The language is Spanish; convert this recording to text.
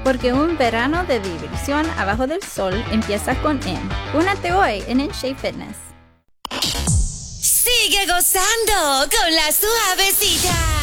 Porque un verano de diversión abajo del sol empieza con En. Únete hoy en Shape Fitness. Sigue gozando con la suavecita.